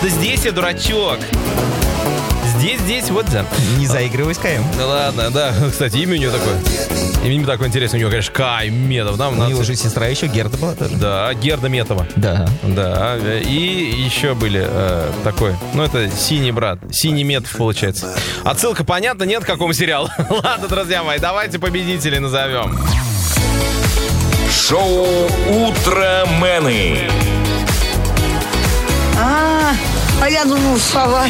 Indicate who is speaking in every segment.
Speaker 1: Да здесь я, дурачок. Здесь, вот да.
Speaker 2: Не заигрывай с Каем.
Speaker 1: Да ладно, да. Кстати, имя у него такое. Имя такое интересное. У него, конечно, Кай Метов.
Speaker 2: У него же сестра еще Герда была тоже.
Speaker 1: Да, Герда Метова.
Speaker 2: Да.
Speaker 1: Да. И еще были такой. Ну, это Синий брат. Синий Метов, получается. Отсылка понятна? Нет, к какому сериалу? Ладно, друзья мои, давайте победителей назовем.
Speaker 3: Шоу «Утромены».
Speaker 4: А я думал, сова.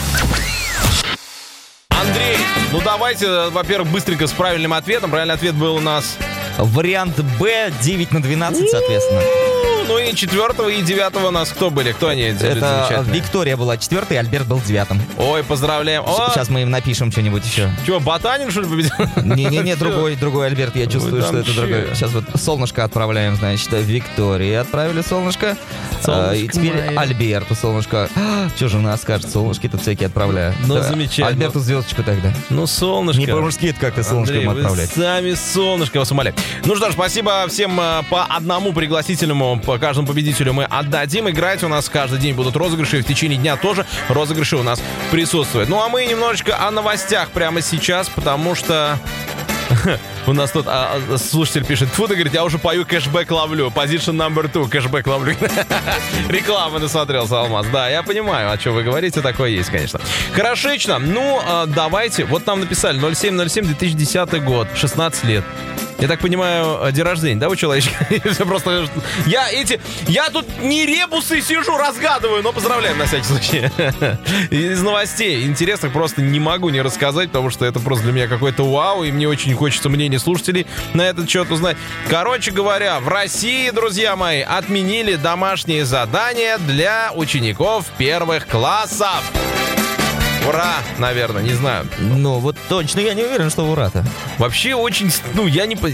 Speaker 1: Андрей, ну давайте, во-первых, быстренько с правильным ответом. Правильный ответ был у нас...
Speaker 2: Вариант Б, 9 на 12, соответственно.
Speaker 1: Ну и 4 и 9 у нас кто были? Кто они?
Speaker 2: Это Виктория была 4-й, Альберт был 9-м.
Speaker 1: Ой, поздравляем.
Speaker 2: Сейчас мы им напишем что-нибудь еще.
Speaker 1: Че, Ботанин, что ли, победил?
Speaker 2: Не-не-не, другой Альберт, я чувствую, что это другой. Сейчас вот солнышко отправляем, значит, Виктории отправили солнышко. И теперь
Speaker 1: мое.
Speaker 2: Альберту солнышко. Что же у нас скажет, солнышки-то всякие отправляю.
Speaker 1: Ну, замечательно.
Speaker 2: Альберту звездочку тогда.
Speaker 1: Ну, солнышко.
Speaker 2: Не по-мужски это как-то солнышко ему отправлять.
Speaker 1: Сами солнышко, вас умоляю. Ну что ж, спасибо всем по одному пригласительному, по каждому победителю мы отдадим. Играть у нас каждый день будут розыгрыши, и в течение дня тоже розыгрыши у нас присутствуют. Ну а мы немножечко о новостях прямо сейчас, потому что... У нас тут слушатель пишет: фу, ты, говорит, я уже пою «Кэшбэк ловлю». Position number 2, «Кэшбэк ловлю». Рекламы насмотрелся, Алмаз. Да, я понимаю, о чем вы говорите, такое есть, конечно. Хорошечно. Ну, давайте. Вот нам написали 07.07.2010 год, 16 лет. Я так понимаю, день рождения, да, у человечка? Просто... Я тут не ребусы сижу, разгадываю, но поздравляем на всякий случай. Из новостей интересных просто не могу не рассказать, потому что это просто для меня какой-то вау, и мне очень хочется мнение слушателей на этот счет узнать. Короче говоря, в России, друзья мои, отменили домашние задания для учеников первых классов. Ура, наверное, не знаю.
Speaker 2: Ну, вот точно я не уверен, что ура-то.
Speaker 1: Вообще очень... Ну,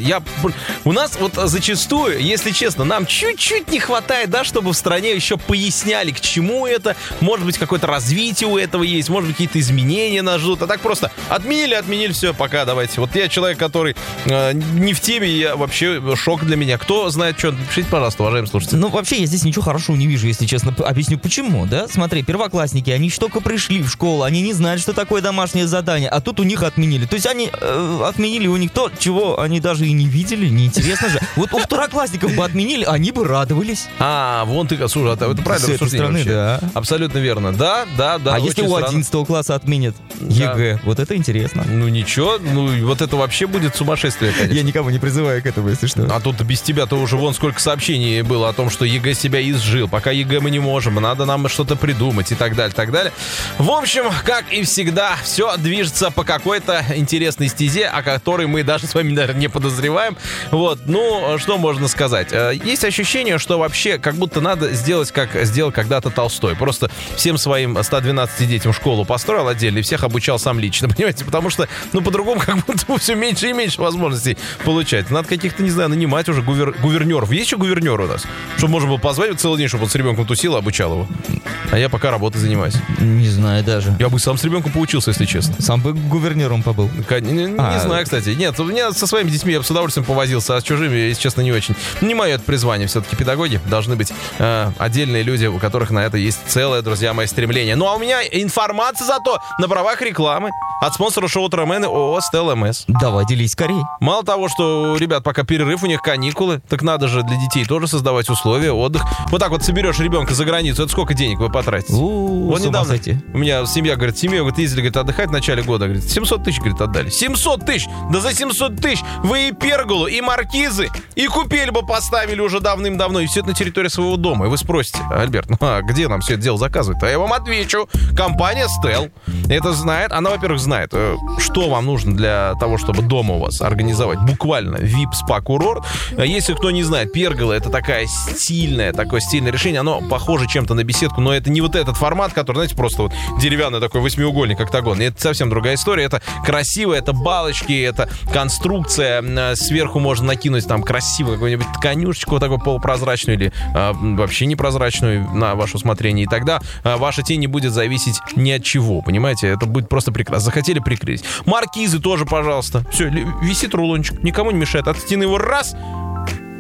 Speaker 1: у нас вот зачастую, если честно, нам чуть-чуть не хватает, да, чтобы в стране еще поясняли, к чему это. Может быть, какое-то развитие у этого есть, может быть, какие-то изменения нас ждут. А так просто отменили, все, пока, давайте. Вот я человек, который не в теме, я вообще шок для меня. Кто знает, что, напишите, пожалуйста, уважаемые слушатели.
Speaker 2: Ну, вообще, я здесь ничего хорошего не вижу, если честно. Объясню, почему, да? Смотри, первоклассники, они только пришли в школу, они не знали, что такое домашнее задание, а тут у них отменили. То есть они отменили у них то, чего они даже и не видели, неинтересно же. Вот у второклассников бы отменили, они бы радовались.
Speaker 1: Вон ты, слушай, это правильно рассуждение вообще. Да. Абсолютно верно. Да.
Speaker 2: А если у 11 класса отменят ЕГЭ? Вот это интересно.
Speaker 1: Ну ничего, вот это вообще будет сумасшествие, конечно.
Speaker 2: Я никого не призываю к этому, если что.
Speaker 1: А тут без тебя-то уже вон сколько сообщений было о том, что ЕГЭ себя изжил. Пока ЕГЭ мы не можем, надо нам что-то придумать и так далее, так далее. В общем, как и всегда, все движется по какой-то интересной стезе, о которой мы даже с вами, наверное, не подозреваем. Вот, ну, что можно сказать? Есть ощущение, что вообще как будто надо сделать, как сделал когда-то Толстой. Просто всем своим 112 детям школу построил отдельно и всех обучал сам лично, понимаете? Потому что, по-другому как будто все меньше и меньше возможностей получать. Надо каких-то, не знаю, нанимать уже гувернеров. Есть еще гувернер у нас? Чтобы можно было позвать целый день, чтобы он с ребенком тусил и обучал его. А я пока работой занимаюсь.
Speaker 2: Не знаю даже.
Speaker 1: Я бы сам с ребенком поучился, если честно.
Speaker 2: Сам бы гувернером побыл.
Speaker 1: Не знаю, кстати. Нет, у меня со своими детьми я бы с удовольствием повозился, а с чужими, если честно, не очень. Не мое это призвание. Все-таки педагоги должны быть отдельные люди, у которых на это есть целое, друзья мои, стремление. Ну, а у меня информация зато на правах рекламы от спонсора шоу «Утромены» ООО «Стелла МС».
Speaker 2: Давай, делись скорее.
Speaker 1: Мало того, что, ребят, пока перерыв, у них каникулы, так надо же для детей тоже создавать условия, отдых. Вот так вот соберешь ребенка за границу, это сколько денег вы потратите? Вот недавно у меня семья, говорит, ездили, говорит, отдыхать в начале года, говорит, 700 тысяч, говорит, отдали. 700 тысяч! Да за 700 тысяч вы и перголу, и маркизы, и купель бы поставили уже давным-давно, и все это на территории своего дома. И вы спросите: Альберт, где нам все это дело заказывать? А я вам отвечу: компания Стелл это знает. Она, во-первых, знает, что вам нужно для того, чтобы дома у вас организовать буквально VIP-спа-курорт. Если кто не знает, пергола — это такое стильное решение. Оно похоже чем-то на беседку, но это не вот этот формат, который, знаете, просто вот деревянный такой восьмиугольник, октагон. Это совсем другая история. Это красиво, это балочки, это конструкция. Сверху можно накинуть там красивую какую-нибудь тканюшечку, вот такую полупрозрачную или вообще непрозрачную, на ваше усмотрение. И тогда ваша тень не будет зависеть ни от чего, понимаете? Это будет просто прекрасно. Захотели — прикрыть. Маркизы тоже, пожалуйста. Все, висит рулончик, никому не мешает. От стены его раз,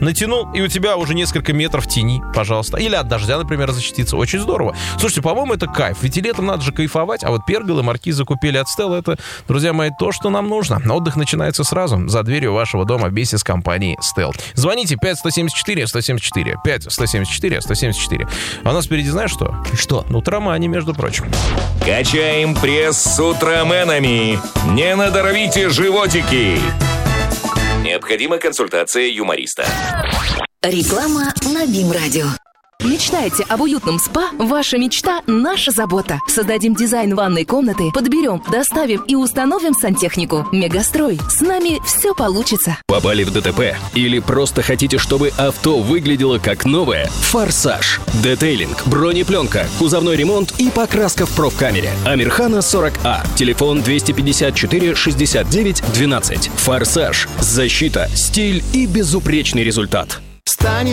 Speaker 1: натянул, и у тебя уже несколько метров тени, пожалуйста. Или от дождя, например, защититься. Очень здорово. Слушайте, по-моему, это кайф. Ведь и летом надо же кайфовать, а вот перголы, маркизы купили от Стелла. Это, друзья мои, то, что нам нужно. Отдых начинается сразу, за дверью вашего дома вместе с компанией Стелл. Звоните 5-174-174, 5-174-174. А у нас впереди знаешь что?
Speaker 2: Что?
Speaker 1: Утромани, между прочим.
Speaker 3: Качаем пресс с утроменами. Не надорвите животики. Необходима консультация юмориста.
Speaker 5: Реклама на БИМ-радио. Мечтаете об уютном спа? Ваша мечта – наша забота. Создадим дизайн ванной комнаты, подберем, доставим и установим сантехнику. Мегастрой. С нами все получится.
Speaker 6: Попали в ДТП? Или просто хотите, чтобы авто выглядело как новое? «Форсаж». Детейлинг, бронепленка, кузовной ремонт и покраска в профкамере. Амирхана 40А. Телефон 254 69 12. «Форсаж». Защита, стиль и безупречный результат.